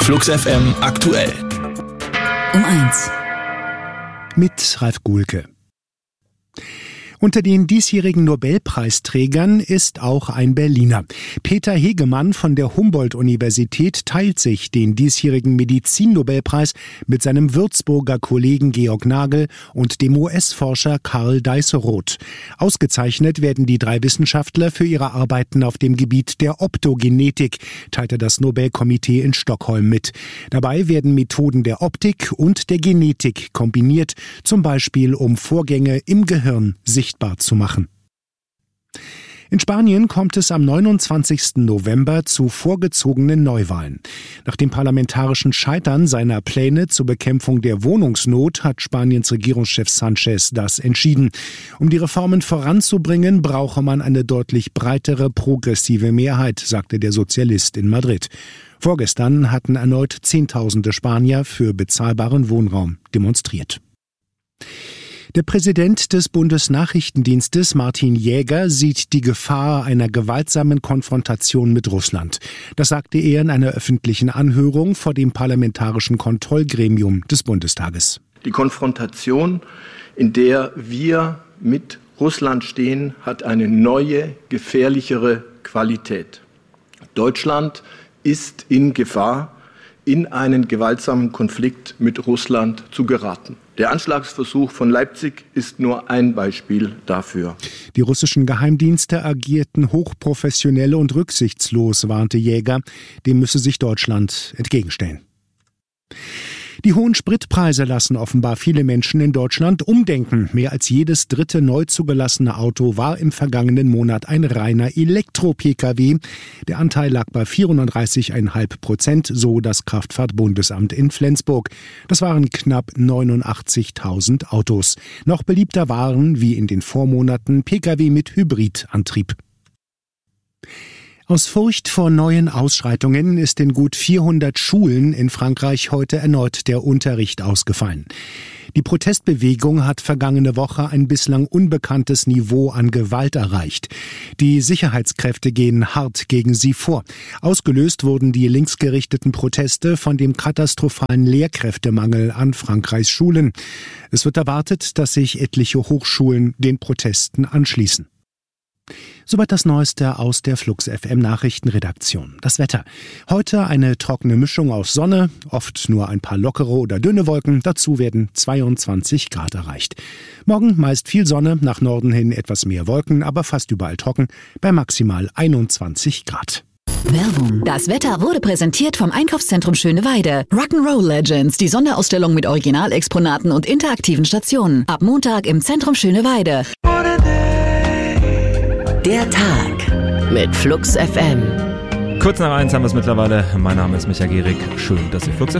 Flux FM aktuell. Um 1. Mit Ralf Guhlke. Unter den diesjährigen Nobelpreisträgern ist auch ein Berliner. Peter Hegemann von der Humboldt-Universität teilt sich den diesjährigen Medizin-Nobelpreis mit seinem Würzburger Kollegen Georg Nagel und dem US-Forscher Karl Deisseroth. Ausgezeichnet werden die drei Wissenschaftler für ihre Arbeiten auf dem Gebiet der Optogenetik, teilte das Nobelkomitee in Stockholm mit. Dabei werden Methoden der Optik und der Genetik kombiniert, zum Beispiel um Vorgänge im Gehirn sichtbar zu machen. In Spanien kommt es am 29. November zu vorgezogenen Neuwahlen. Nach dem parlamentarischen Scheitern seiner Pläne zur Bekämpfung der Wohnungsnot hat Spaniens Regierungschef Sánchez das entschieden. Um die Reformen voranzubringen, brauche man eine deutlich breitere progressive Mehrheit, sagte der Sozialist in Madrid. Vorgestern hatten erneut Zehntausende Spanier für bezahlbaren Wohnraum demonstriert. Der Präsident des Bundesnachrichtendienstes, Martin Jäger, sieht die Gefahr einer gewaltsamen Konfrontation mit Russland. Das sagte er in einer öffentlichen Anhörung vor dem Parlamentarischen Kontrollgremium des Bundestages. Die Konfrontation, in der wir mit Russland stehen, hat eine neue, gefährlichere Qualität. Deutschland ist in Gefahr, in einen gewaltsamen Konflikt mit Russland zu geraten. Der Anschlagsversuch von Leipzig ist nur ein Beispiel dafür. Die russischen Geheimdienste agierten hochprofessionell und rücksichtslos, warnte Jäger. Dem müsse sich Deutschland entgegenstellen. Die hohen Spritpreise lassen offenbar viele Menschen in Deutschland umdenken. Mehr als jedes dritte neu zugelassene Auto war im vergangenen Monat ein reiner Elektro-Pkw. Der Anteil lag bei 34,5%, so das Kraftfahrtbundesamt in Flensburg. Das waren knapp 89.000 Autos. Noch beliebter waren, wie in den Vormonaten, Pkw mit Hybridantrieb. Aus Furcht vor neuen Ausschreitungen ist in gut 400 Schulen in Frankreich heute erneut der Unterricht ausgefallen. Die Protestbewegung hat vergangene Woche ein bislang unbekanntes Niveau an Gewalt erreicht. Die Sicherheitskräfte gehen hart gegen sie vor. Ausgelöst wurden die linksgerichteten Proteste von dem katastrophalen Lehrkräftemangel an Frankreichs Schulen. Es wird erwartet, dass sich etliche Hochschulen den Protesten anschließen. Soweit das Neueste aus der Flux FM Nachrichtenredaktion. Das Wetter. Heute eine trockene Mischung aus Sonne, oft nur ein paar lockere oder dünne Wolken. Dazu werden 22 Grad erreicht. Morgen meist viel Sonne, nach Norden hin etwas mehr Wolken, aber fast überall trocken, bei maximal 21 Grad. Werbung. Das Wetter wurde präsentiert vom Einkaufszentrum Schöneweide. Rock'n'Roll Legends, die Sonderausstellung mit Originalexponaten und interaktiven Stationen. Ab Montag im Zentrum Schöneweide. Der Tag mit Flux FM. Kurz nach 1 haben wir es mittlerweile. Mein Name ist Michael Gehrig. Schön, dass ihr Flux FM